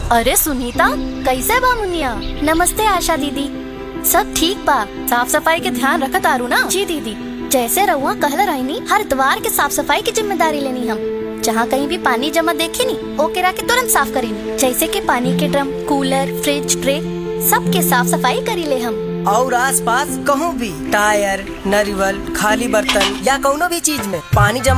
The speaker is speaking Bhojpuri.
अरे सुनीता, कैसे बा मुनिया? नमस्ते आशा दीदी। सब ठीक बा? साफ सफाई के ध्यान रखत आरू ना? जी दीदी, जैसे रहुआ कहल रहनी हर द्वार के साफ सफाई की जिम्मेदारी लेनी हम। जहाँ कहीं भी पानी जमा देखी नी ओके रख के तुरंत साफ करेनी। जैसे कि पानी के ड्रम, कूलर, फ्रिज, ट्रे सबके साफ सफाई करी ले हम। और आस पास कहूँ भी टायर, नरिवल, खाली बर्तन या कोनो भी चीज में पानी जमा